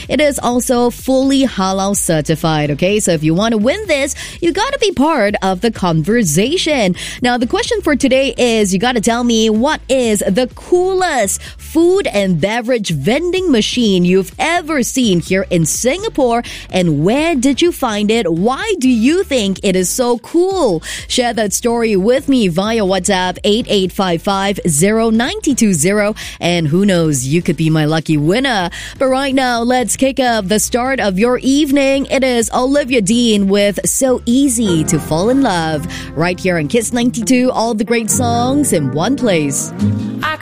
It is also fully halal certified, okay? So if you want to win this, you got to be part of the conversation. Now, the question for today is, you got to tell me what is the coolest food and beverage vending machine you've ever seen here in Singapore, and where did you find it? Why do you think it is so cool? Share that story with me via WhatsApp 8855-0920, and who knows, you could be my lucky winner. But right now, let's kick up the start of your evening. It is Olivia Dean with So Easy to Fall in Love. Right here on Kiss 92, all the great songs in one place. I